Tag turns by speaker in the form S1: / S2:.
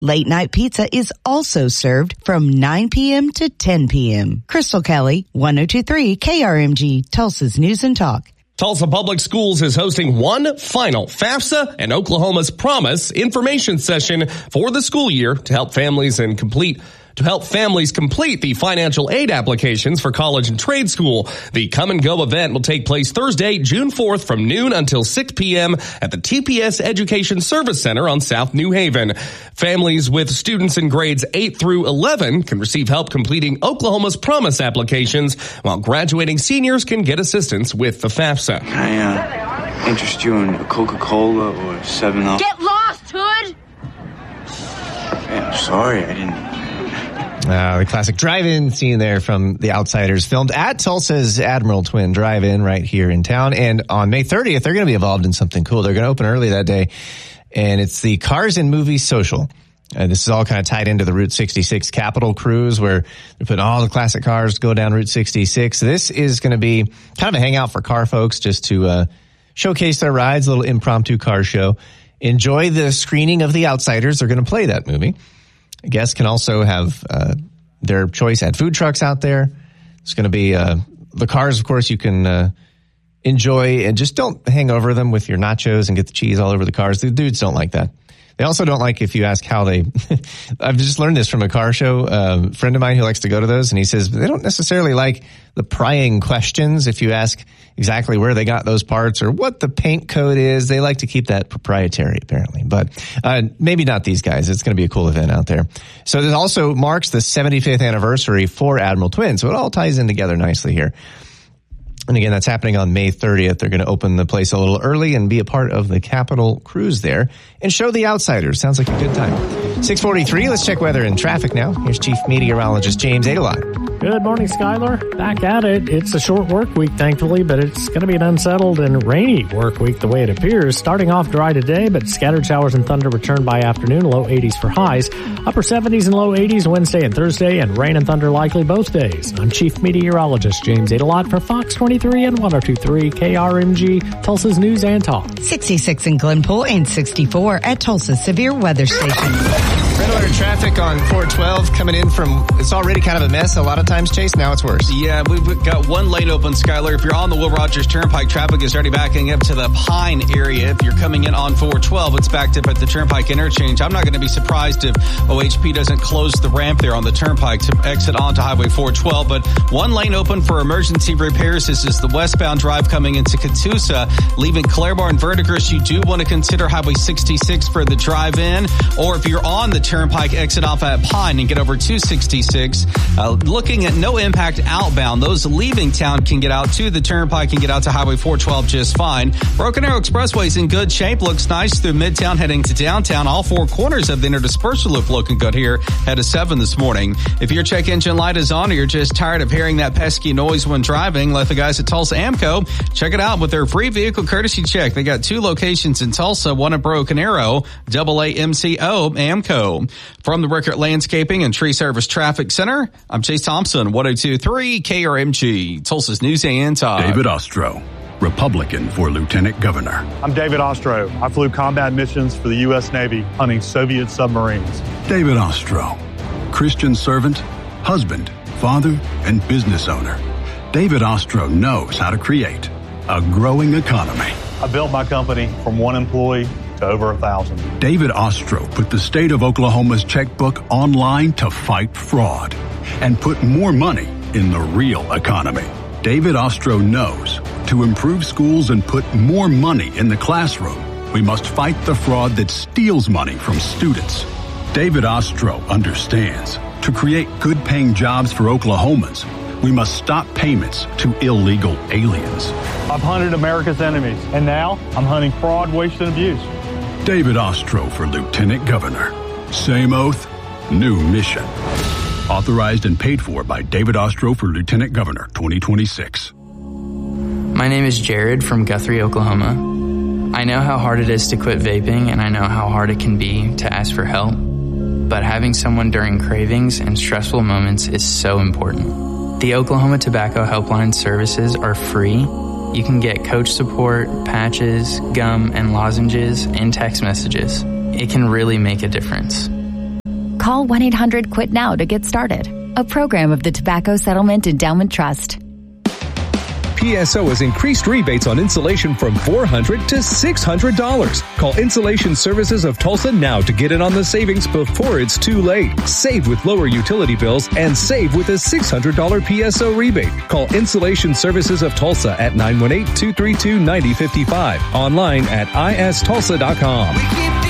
S1: Late night pizza is also served from 9 p.m. to 10 p.m. Crystal Kelly, 1023 KRMG, Tulsa's News and Talk.
S2: Tulsa Public Schools is hosting one final FAFSA and Oklahoma's Promise information session for the school year to help families complete the financial aid applications for college and trade school. The Come and Go event will take place Thursday, June 4th from noon until 6 p.m. at the TPS Education Service Center on South New Haven. Families with students in grades 8 through 11 can receive help completing Oklahoma's Promise applications, while graduating seniors can get assistance with the FAFSA.
S3: Can I interest you in a Coca-Cola or 7-Up?
S4: Get lost, Hood!
S3: Hey, I'm sorry, I didn't...
S5: The classic drive-in scene there from The Outsiders, filmed at Tulsa's Admiral Twin Drive-In right here in town. And on May 30th, they're going to be involved in something cool. They're going to open early that day, and it's the Cars and Movies Social. This is all kind of tied into the Route 66 Capital Cruise, where they're putting all the classic cars to go down Route 66. This is going to be kind of a hangout for car folks, just to showcase their rides, a little impromptu car show. Enjoy the screening of The Outsiders. They're going to play that movie. Guests can also have their choice at food trucks out there. It's going to be the cars, of course, you can enjoy, and just don't hang over them with your nachos and get the cheese all over the cars. The dudes don't like that. They also don't like if you ask how they I've just learned this from a car show. A friend of mine who likes to go to those, and he says they don't necessarily like the prying questions if you ask exactly where they got those parts or what the paint code is. They like to keep that proprietary, apparently. But maybe not these guys. It's going to be a cool event out there. So this also marks the 75th anniversary for Admiral Twin. So it all ties in together nicely here. And again, that's happening on May 30th. They're going to open the place a little early and be a part of the Capital Cruise there and show The Outsiders. Sounds like a good time. 6:43. Let's check weather and traffic now. Here's Chief Meteorologist James Adelot.
S6: Good morning, Skylar. Back at it. It's a short work week, thankfully, but it's going to be an unsettled and rainy work week the way it appears. Starting off dry today, but scattered showers and thunder return by afternoon, low 80s for highs. Upper 70s and low 80s Wednesday and Thursday, and rain and thunder likely both days. I'm Chief Meteorologist James Adelot for Fox 23 and 1023 KRMG, Tulsa's News and Talk.
S1: 66 in Glenpool and 64 at Tulsa's Severe Weather Station.
S5: Red alert traffic on 412 coming in from, it's already kind of a mess a lot of times, Chase. Now it's worse.
S7: Yeah, we've got one lane open, Skylar. If you're on the Will Rogers Turnpike, traffic is already backing up to the Pine area. If you're coming in on 412, it's backed up at the Turnpike interchange. I'm not going to be surprised if OHP doesn't close the ramp there on the Turnpike to exit onto Highway 412, but one lane open for emergency repairs. This is the westbound drive coming into Catoosa, leaving Claiborne Verdigris. You do want to consider Highway 66 for the drive-in, or if you're on the Turnpike, exit off at Pine and get over 266. Looking at no impact outbound. Those leaving town can get out to the Turnpike and get out to Highway 412 just fine. Broken Arrow Expressway is in good shape. Looks nice through Midtown heading to downtown. All four corners of the interdispersal loop looking good here at a 7 this morning. If your check engine light is on or you're just tired of hearing that pesky noise when driving, let the guys at Tulsa Amco check it out with their free vehicle courtesy check. They got 2 locations in Tulsa, one at Broken Arrow, AAMCO Amco. From the Rickert Landscaping and Tree Service Traffic Center, I'm Chase Thompson, 1023 KRMG, Tulsa's News and Talk.
S8: David Ostro, Republican for Lieutenant Governor.
S9: I'm David Ostro. I flew combat missions for the U.S. Navy hunting Soviet submarines.
S8: David Ostro, Christian servant, husband, father, and business owner. David Ostro knows how to create a growing economy.
S9: I built my company from 1 employee to over 1,000.
S8: David Ostro put the state of Oklahoma's checkbook online to fight fraud and put more money in the real economy. David Ostro knows to improve schools and put more money in the classroom, we must fight the fraud that steals money from students. David Ostro understands to create good-paying jobs for Oklahomans, we must stop payments to illegal aliens.
S9: I've hunted America's enemies, and now I'm hunting fraud, waste, and abuse.
S8: David Ostro for Lieutenant Governor. Same oath, new mission. Authorized and paid for by David Ostro for Lieutenant Governor 2026.
S10: My name is Jared from Guthrie, Oklahoma. I know how hard it is to quit vaping, and I know how hard it can be to ask for help. But having someone during cravings and stressful moments is so important. The Oklahoma Tobacco Helpline services are free. You can get coach support, patches, gum, and lozenges, and text messages. It can really make a difference.
S4: Call 1-800-QUIT-NOW to get started. A program of the Tobacco Settlement Endowment Trust.
S11: PSO has increased rebates on insulation from $400 to $600. Call Insulation Services of Tulsa now to get in on the savings before it's too late. Save with lower utility bills and save with a $600 PSO rebate. Call Insulation Services of Tulsa at 918-232-9055. Online at istulsa.com.